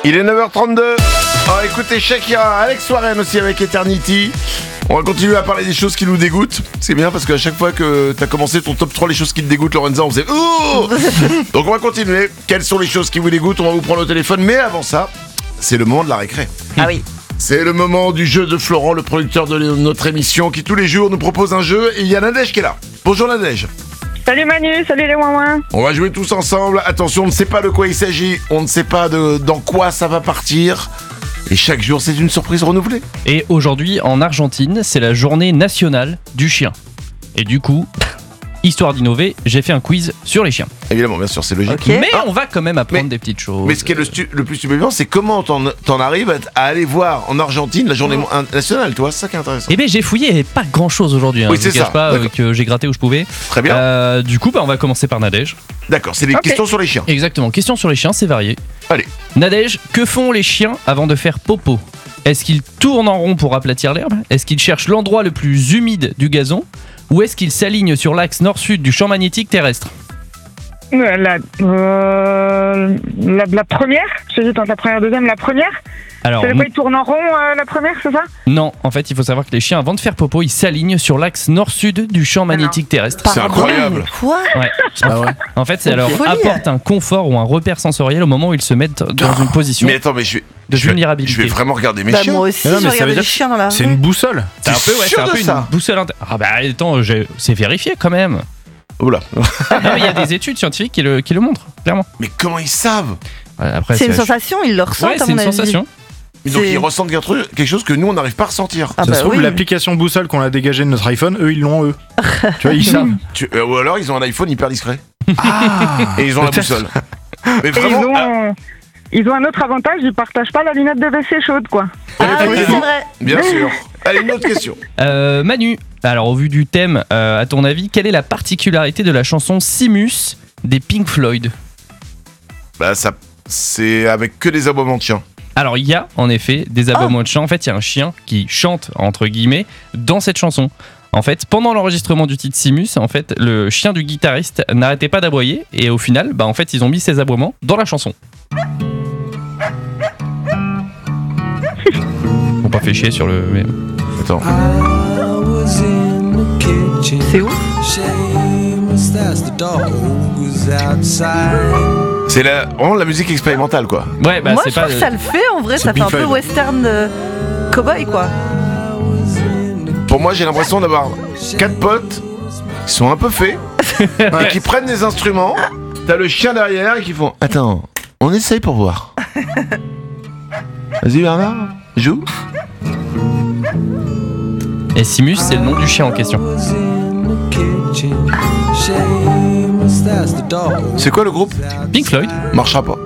Il est 9h32. Alors écoutez Shakira, Alex Warren aussi avec Eternity. On va continuer à parler des choses qui nous dégoûtent. C'est bien parce qu'à chaque fois que t'as commencé ton top 3 les choses qui te dégoûtent, Lorenza, on faisait ouh. Donc on va continuer. Quelles sont les choses qui vous dégoûtent? On va vous prendre au téléphone. Mais avant ça, c'est le moment de la récré. Ah oui. C'est le moment du jeu de Florent, le producteur de notre émission, qui tous les jours nous propose un jeu. Et il y a Nadège qui est là. Bonjour Nadège. Salut Manu, salut les ouin-ouin. On va jouer tous ensemble. Attention, on ne sait pas de quoi il s'agit. On ne sait pas dans quoi ça va partir. Et chaque jour, c'est une surprise renouvelée. Et aujourd'hui, en Argentine, c'est la journée nationale du chien. Et du coup, histoire d'innover, j'ai fait un quiz sur les chiens. Évidemment, bien sûr, c'est logique. Ok. Mais on va quand même apprendre des petites choses. Mais ce qui est le plus stupéfiant, c'est comment t'en arrives à aller voir en Argentine la journée nationale, toi. C'est ça qui est intéressant. Eh bien, j'ai fouillé, il n'y avait pas grand-chose aujourd'hui. Oui, je c'est vous cache ça, pas d'accord. que j'ai gratté où je pouvais. Très bien. Du coup, on va commencer par Nadège. D'accord, c'est des questions sur les chiens. Exactement, question sur les chiens, c'est varié. Allez. Nadège, que font les chiens avant de faire popo? Est-ce qu'ils tournent en rond pour aplatir l'herbe? Est-ce qu'ils cherchent l'endroit le plus humide du gazon? Ou est-ce qu'ils s'alignent sur l'axe nord-sud du champ magnétique terrestre? La première, j'hésite entre la première et la deuxième. La première, Alors, c'est quoi, il tourne en rond la première, c'est ça? non, en fait, il faut savoir que les chiens, avant de faire popo, ils s'alignent sur l'axe nord-sud du champ magnétique terrestre. C'est incroyable. Quoi? Ouais. En fait, ça C'est leur folie. apporte un confort ou un repère sensoriel au moment où ils se mettent dans une position Mais attends, mais je de vais vulnérabilité. vraiment regarder mes Bah chiens. moi aussi, Mais non, je mais ça veut regardais dire les chiens dans la C'est rue. une boussole. C'est un peu, T'es c'est sûr un de peu ça? une boussole Ah bah attends, c'est vérifié quand même. Oula. Non, mais il y a des études scientifiques qui le montrent, clairement. Mais comment ils savent? Ouais, après, C'est une sensation, ils le ressentent Ouais, à c'est mon une avis. sensation. Mais donc C'est- ils ressentent quelque chose que nous on n'arrive pas à ressentir. Ah Ça bah se trouve, oui. l'application boussole qu'on a dégagée de notre iPhone, eux, ils l'ont, eux. Tu vois, ils savent. Ou alors ils ont un iPhone hyper discret. Ah Et ils ont la peut-être. boussole. Mais Et vraiment. ils ont un autre avantage, ils partagent pas la lunette de WC chaude, quoi. Ah oui, c'est vrai. Bien sûr. Allez, une autre question. Manu, alors au vu du thème, à ton avis, quelle est la particularité de la chanson Simus des Pink Floyd? Bah ça, c'est avec que des aboiements de chiens. Alors il y a en effet des aboiements de chiens. En fait, il y a un chien qui chante entre guillemets dans cette chanson. En fait, pendant l'enregistrement du titre Simus, en fait, le chien du guitariste n'arrêtait pas d'aboyer et au final, en fait, ils ont mis ces aboiements dans la chanson. Faut pas faire chier sur le. mais- Attends. C'est où? C'est vraiment la musique expérimentale quoi. Ouais, Moi, c'est je pas. trouve que ça le fait, en vrai, ça fait Pink un peu Floyd. western cowboy, quoi. Pour moi j'ai l'impression d'avoir 4 potes qui sont un peu faits et qui prennent des instruments. T'as le chien derrière et qui font attends, on essaye pour voir. Vas-y Bernard, joue. Et Simus, c'est le nom du chien en question. C'est quoi le groupe? Pink Floyd. Marchera pas.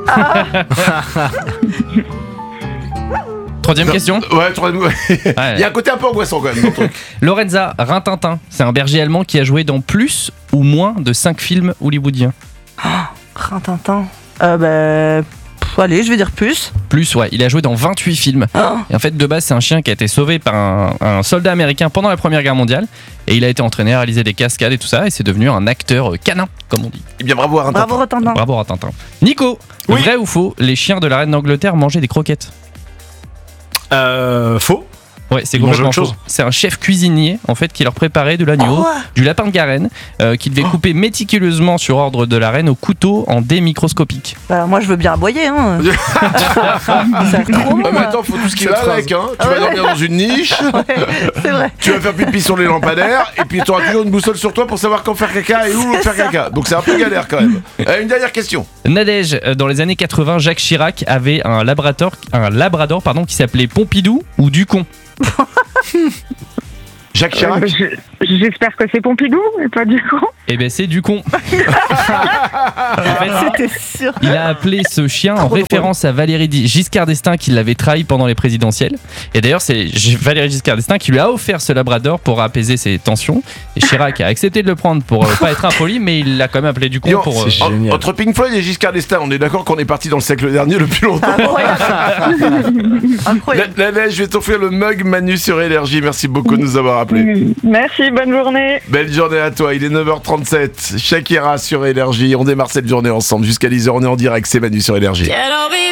Troisième question. Ouais, il y a un côté un peu angoissant quand même dans le truc. Lorenza, Rintintin, c'est un berger allemand qui a joué dans plus ou moins de 5 films hollywoodiens. Rintintin. Allez, je vais dire plus. Plus, ouais, il a joué dans 28 films. Et en fait, de base, c'est un chien qui a été sauvé par un soldat américain pendant la Première Guerre mondiale. Et il a été entraîné à réaliser des cascades et tout ça. Et c'est devenu un acteur canin, comme on dit. Eh bien bravo à Rintintin. Bravo, Rintintin. Bravo à Tintin. Nico, Oui. vrai ou faux, les chiens de la reine d'Angleterre mangeaient des croquettes? Faux. Ouais, c'est Ils mangeaient complètement autre chose. faux. C'est un chef cuisinier, en fait, qui leur préparait de l'agneau, Quoi? du lapin de Garenne, qu'il devait couper méticuleusement sur ordre de la reine au couteau en dés microscopiques. Bah, moi, je veux bien aboyer, hein. Ça a l'air trop bon, Ah, mais moi. attends, faut tout ce qui Cette va phrase. avec, hein. Tu vas Ouais. dormir dans une niche, C'est vrai. tu vas faire pipi sur les lampadaires, et puis tu auras toujours une boussole sur toi pour savoir quand faire caca et où faire caca. Donc c'est un peu galère quand même. Une dernière question. Nadège, dans les années 80, Jacques Chirac avait un labrador qui s'appelait Pompidou ou Ducon. Jacques Chirac. J'espère que c'est Pompidou et pas du coup. Eh ben c'est Ducon. En fait, C'était sûr. il a appelé ce chien en Trop drôle. référence à Valéry Giscard d'Estaing qui l'avait trahi pendant les présidentielles. Et d'ailleurs, c'est Valéry Giscard d'Estaing qui lui a offert ce labrador pour apaiser ses tensions. Et Chirac a accepté de le prendre pour pas être impoli, mais il l'a quand même appelé Ducon Dis donc, pour. c'est génial. Entre Pink Floyd et Giscard d'Estaing, on est d'accord qu'on est parti dans le siècle dernier depuis longtemps. Incroyable. La neige, je vais t'offrir le mug Manu sur Énergie. Merci beaucoup de nous avoir appelés. Merci, bonne journée. Belle journée à toi. Il est 9h37. Shakira sur Énergie. On démarre cette journée ensemble jusqu'à 10h. On est en direct. C'est Manu sur Énergie.